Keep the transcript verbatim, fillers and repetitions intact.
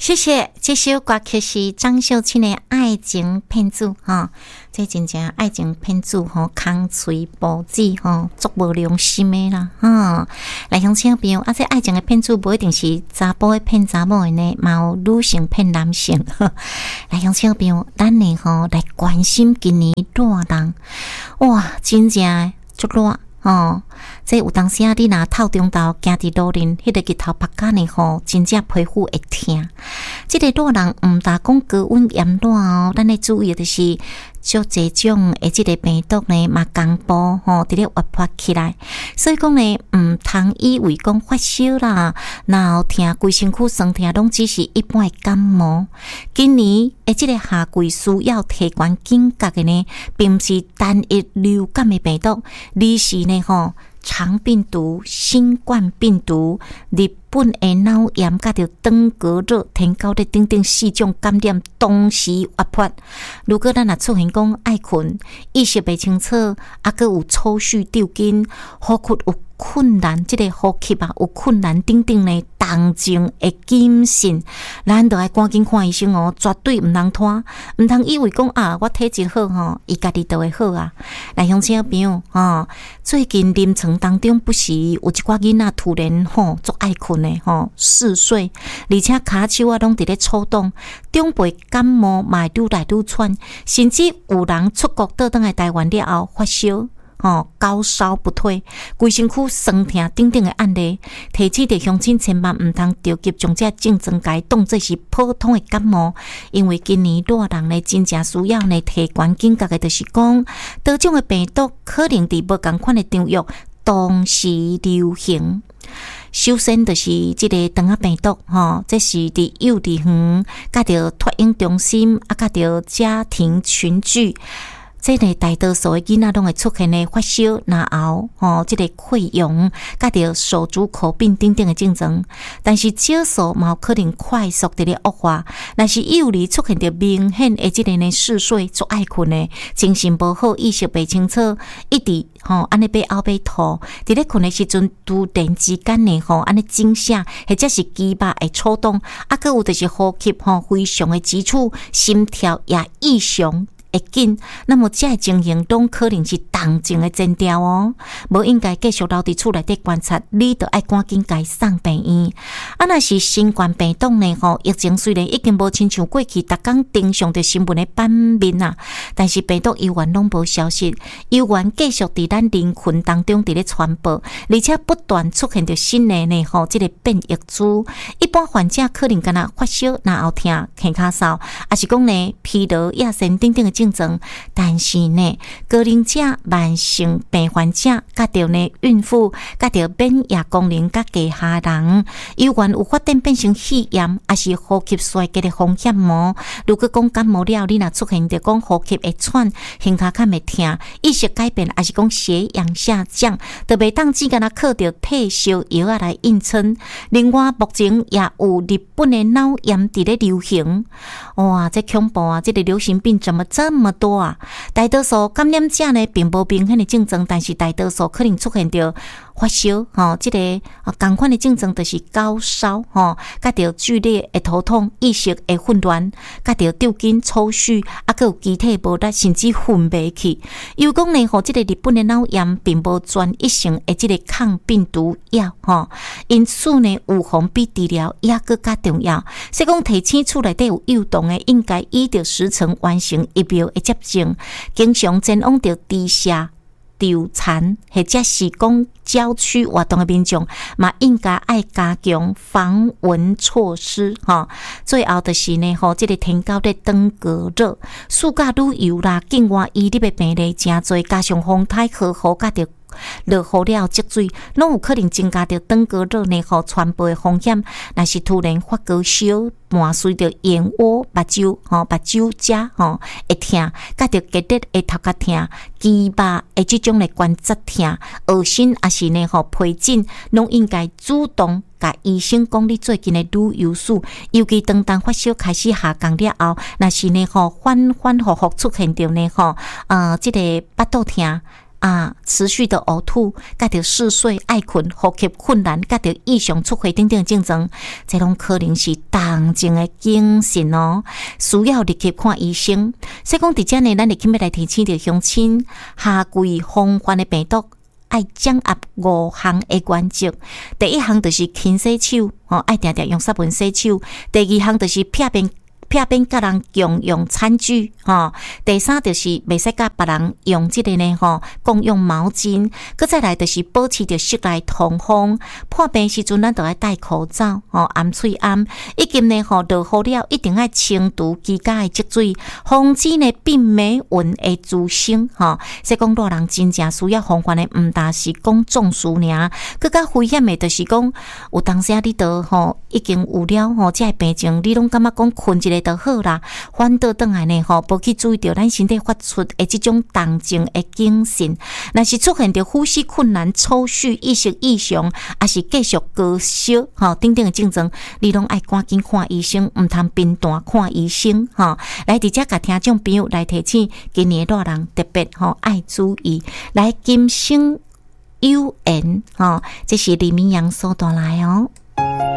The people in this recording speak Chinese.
谢谢，这首歌曲是张秀清的《爱情骗子》哈，这真正爱情骗子吼，空嘴无子吼，足无良心的啦哈。来乡亲朋友，啊，这爱情的骗子不一定是查甫的骗查某的呢，嘛有女性骗男性。来乡亲朋友，咱呢吼来关心今年热人，哇，真正足热。哦，这有当时啊，你若透中昼行伫路边，迄个日头晒甲呢吼，真正皮肤会痛。这个热人毋但讲高温炎热哦，咱要注意的就是足侪种诶，即个病毒呢嘛公布吼，伫咧活泼起来。所以讲呢，毋通以为讲发烧啦，然后痛规身躯酸痛，拢只是一般诶感冒。今年诶，即个夏季需要提悬警觉诶呢，并毋是单一流感诶病毒，而是呢吼。肠病毒、新冠病毒、日本的脑炎，甲着登革热、天高的等等四种感染同时活泼。如果咱若出现讲爱困、意识袂清楚，啊，阁有抽搐、抽筋、呼吸有困难，即、这个呼吸啊有困难等等呢，动静会谨慎，咱着爱赶紧看医生哦，绝对毋通拖，毋通以为讲啊，我体质好吼，伊家己就会好啊。来乡亲朋友哦，最近临床当中不时有一寡囡仔突然吼足爱困的吼，嗜睡，而且骹手啊拢伫咧抽动，长辈感冒嘛愈来愈喘，甚至有人出国倒转来台湾了后发烧。哦，高烧不退，规身躯酸痛等等的案例，提醒着乡亲千万毋通着急将这症状解当作是普通的感冒，因为今年热人呢，真正需要呢提悬警觉的，就是讲多种的病毒可能伫无同款的场域同时流行。首先就是这个肠仔病毒，吼，这是伫幼稚园、甲着托婴中心，啊，甲着家庭群聚。这个大多数的囡仔拢会出现的发烧、然后吼，这个溃疡、甲着手足口病等等的症状，但是少数嘛有可能快速伫咧恶化。若是幼儿出现着明显的这个呢嗜睡、足爱困的，精神无好、意识袂清楚，一直吼安尼被后背吐，伫咧困的时阵突然之间呢吼安尼惊吓，或者是肌肉会抽动，啊，佮有就是呼吸吼非常的急促，心跳也异常。会紧，那么这情形拢可能是动静的征兆哦，无应该继续留伫厝内底观察，你着爱赶紧该送病院。啊，若是新冠病毒呢？吼，疫情虽然已经无亲像过去，逐工登上着新闻的版面啊，但是病毒依然拢无消息，依然继续伫咱人群当中伫咧传播，而且不断出现着新的呢吼，这个变异株。一般患者可能敢若发烧，然后痛、咳咳嗽，也是讲呢疲劳、亚痫等等的症状，但是呢，高龄者、慢性病患者、甲着呢孕妇、甲着免疫功能甲低下人，依然有发展变成肺炎，还是呼吸衰竭的风险哦。如果讲感冒了，你若出现着讲呼吸会喘、胸骹较会痛、意识改变，还是讲血氧下降，就袂当只敢若靠着退烧药啊来应撑。另外，目前也有日本的脑炎伫咧流行，哇，这恐怖啊！这个流行病怎么这么多啊？大多数感染者呢，并无明显的症状，但是大多数可能出现着发烧，吼，这个啊，同款的症状就是高烧，吼，甲着剧烈的头痛、意识的混乱，甲着抽筋、抽搐，啊，佮有机体无力，甚至昏迷去。又讲呢，吼，这个日本的脑炎并无专一性的这个抗病毒药，吼，因此呢，预防比治疗也更加重要。所以讲，提醒厝内底有幼童的，应该依着时程完成疫苗的接种，经常前往着地下。流产或者是讲郊区活动的民众，嘛应该爱加强防蚊措施哈。最后就是呢，吼，这个天高的登革热、暑假旅游啦、境外医疗的病例真多，加上风台雨雨甲着落雨了积水，拢有可能增加着登革热呢吼传播的风险。若是突然发高烧，伴随着眼窝、目睭吼、目睭遮吼会痛，甲着结直会头壳痛、肌肉的这种的关节痛、恶心，也是呢吼皮疹，拢应该主动。甲医生讲，你最近的旅游史，尤其当当发烧开始下降了后，若是呢吼反反复复出现着呢吼，呃，这个腹肚痛。 啊，持续的呕吐，甲着嗜睡、爱困、呼吸困难，甲着异常出血等等症状，这拢可能是重症的精神哦，需要立即看医生。所以讲，伫遮呢，咱立即要来提醒着乡亲，夏季防范的病毒。爱掌握五项的原则，第一项就是勤洗手，哦，爱定定用湿粉洗手；第二项就是避免避免甲人共用餐具，吼；第三就是袂使甲别人用即个呢，吼，共用毛巾；佮再来就是保持着室内通风。破病时阵，咱都爱戴口罩，吼，按喙按，以及呢，吼，落雨了一定爱清除居家的积水，防止呢病媒蚊的滋生，吼。所以讲，大人真正需要防范的，毋但是讲中暑尔，佮较危险的，就是讲有当时啊，你都吼已经有了吼，即个病症，你拢感觉讲困一个就好啦，反倒转来呢吼，无去注意到咱身体发出的即种动静的警讯。若是出现着呼吸困难、抽搐、意识异常，还是继续高烧吼等等的症状，你拢爱赶紧看医生，毋通边断看医生吼。来伫遮甲听众朋友来提醒，今年的热人特别吼爱注意，来金星有缘吼，这是李明阳所带来哦。